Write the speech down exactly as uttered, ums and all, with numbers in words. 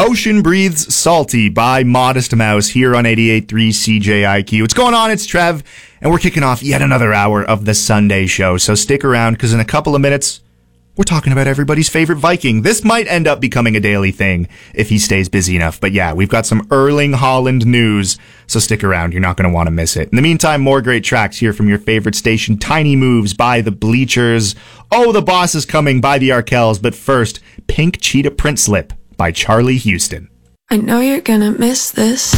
Ocean Breathes Salty by Modest Mouse here on eighty-eight point three C J I Q. What's going on? It's Trev, and we're kicking off yet another hour of the Sunday show. So stick around, because in a couple of minutes, we're talking about everybody's favorite Viking. This might end up becoming a daily thing if he stays busy enough. But yeah, we've got some Erling Haaland news, so stick around. You're not going to want to miss it. In the meantime, more great tracks here from your favorite station, Tiny Moves by The Bleachers. Oh, the Boss is Coming by the Arkells. But first, Pink Cheetah Print Slip by Charlie Houston. I know you're gonna miss this.